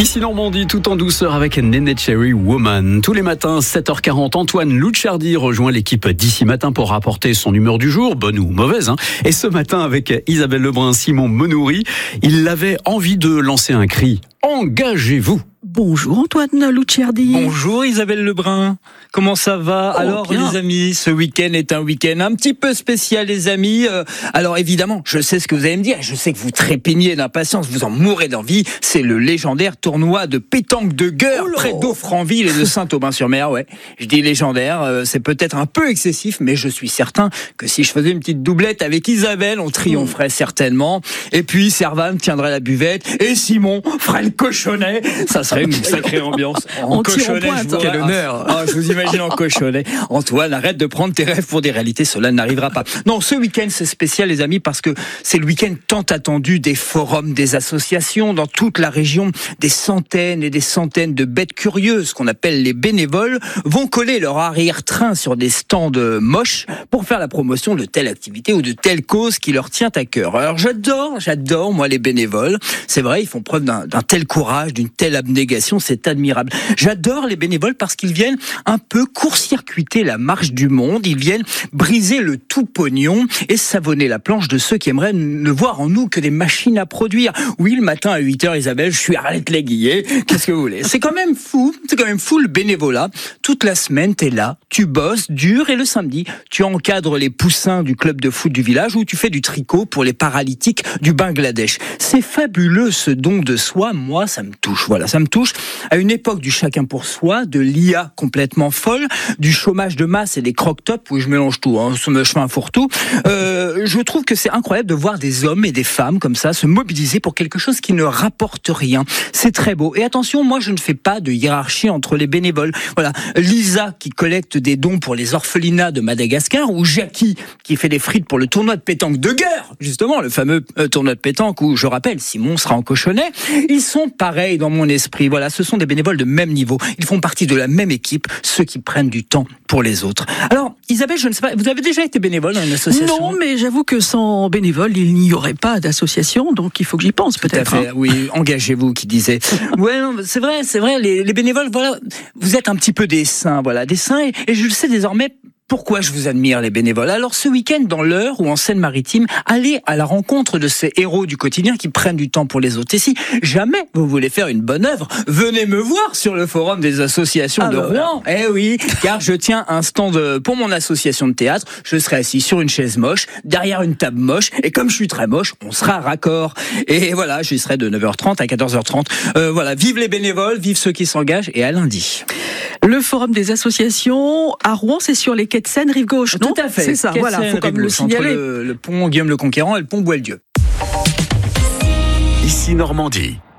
Ici Normandie, tout en douceur avec Néné Cherry Woman. Tous les matins, 7h40, Antoine Luchardi rejoint l'équipe d'ici matin pour rapporter son humeur du jour, bonne ou mauvaise. Et ce matin, avec Isabelle Lebrun, Simon Monoury, il avait envie de lancer un cri. Engagez-vous! Bonjour Antoine Luchardi. Bonjour Isabelle Lebrun. Comment ça va? Alors bien. les amis, ce week-end est un week-end un petit peu spécial les amis. Alors évidemment, je sais ce que vous allez me dire. Je sais que vous trépignez d'impatience, vous en mourrez d'envie. C'est le légendaire tournoi de pétanque de gueure près d'Offranville et de Saint-Aubin-sur-Mer. Ouais, je dis légendaire, c'est peut-être un peu excessif, mais je suis certain que si je faisais une petite doublette avec Isabelle, on triompherait certainement. Et puis Servan tiendrait la buvette et Simon ferait le cochonnet. Ça serait une sacrée ambiance. On tire en pointe. Quel honneur. Je vous imagine en cochonnet. Antoine, arrête de prendre tes rêves pour des réalités, cela n'arrivera pas. Non, ce week-end, c'est spécial, les amis, parce que c'est le week-end tant attendu des forums, des associations dans toute la région. Des centaines et des centaines de bêtes curieuses, qu'on appelle les bénévoles, vont coller leur arrière-train sur des stands moches pour faire la promotion de telle activité ou de telle cause qui leur tient à cœur. Alors, j'adore, moi, les bénévoles. C'est vrai, ils font preuve d'un tel courage, d'une telle abnégation, c'est admirable. J'adore les bénévoles parce qu'ils viennent un peu court-circuiter la marche du monde, ils viennent briser le tout pognon et savonner la planche de ceux qui aimeraient ne voir en nous que des machines à produire. Oui, le matin à 8h, Isabelle, je suis Arlette Léguillet, qu'est-ce que vous voulez? C'est quand même fou le bénévolat. Toute la semaine, t'es là, tu bosses dur et le samedi, tu encadres les poussins du club de foot du village ou tu fais du tricot pour les paralytiques du Bangladesh. C'est fabuleux ce don de soi, moi ça me touche. Voilà, ça me touche à une époque du chacun pour soi, de l'IA complètement folle, du chômage de masse et des croque-tops, où je mélange tout, je fais un fourre-tout. Je trouve que c'est incroyable de voir des hommes et des femmes comme ça se mobiliser pour quelque chose qui ne rapporte rien. C'est très beau. Et attention, moi je ne fais pas de hiérarchie entre les bénévoles. Voilà, Lisa qui collecte des dons pour les orphelinats de Madagascar, ou Jackie qui fait des frites pour le tournoi de pétanque de guerre, justement, le fameux tournoi de pétanque où, je rappelle, Simon sera en cochonnet. Ils sont pareils dans mon esprit. Voilà, ce sont des bénévoles de même niveau. Ils font partie de la même équipe, ceux qui prennent du temps pour les autres. Alors, Isabelle, je ne sais pas, vous avez déjà été bénévole dans une association? Non, mais j'avoue que sans bénévoles, il n'y aurait pas d'association, donc il faut que j'y pense peut-être. Tout à fait, oui, engagez-vous, qui disait. Ouais, non, c'est vrai, les bénévoles, voilà, vous êtes un petit peu des saints, et je le sais désormais. Pourquoi je vous admire, les bénévoles? Alors, ce week-end, dans l'Eure ou en Seine-Maritime, allez à la rencontre de ces héros du quotidien qui prennent du temps pour les autres. Et si jamais vous voulez faire une bonne œuvre, venez me voir sur le forum des associations de Rouen. Eh oui, car je tiens un stand pour mon association de théâtre. Je serai assis sur une chaise moche, derrière une table moche, et comme je suis très moche, on sera raccord. Et voilà, j'y serai de 9h30 à 14h30. Voilà, vive les bénévoles, vive ceux qui s'engagent, et à lundi. Le forum des associations à Rouen, c'est sur les quais de Seine, rive gauche, non? Tout à fait. C'est ça, voilà, faut comme le signaler. Entre le pont Guillaume le Conquérant et le pont Boieldieu. Ici Normandie.